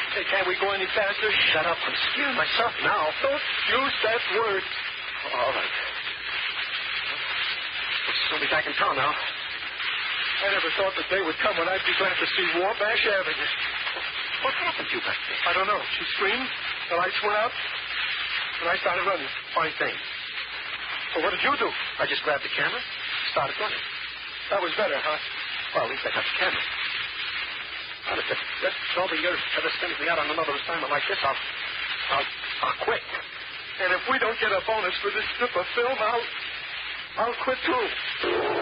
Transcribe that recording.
Hey, can't we go any faster? Shut up. I'm scared myself now. Don't use that word. All right. We'll be back in town now. I never thought the day would come when I'd be glad to see Wabash Avenue. What happened to you back there? I don't know. She screamed, the lights went out, and I started running. Fine thing. Well, what did you do? I just grabbed the camera, started running. That was better, huh? Well, at least I got the camera. Well, if it's over your ever sends me out on another assignment like this, I'll quit. And if we don't get a bonus for this strip of film, I'll quit too.